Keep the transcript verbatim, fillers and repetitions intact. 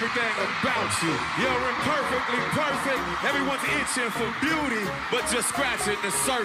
everything about you. You're imperfectly perfect. Everyone's itching for beauty, but just scratching the surface.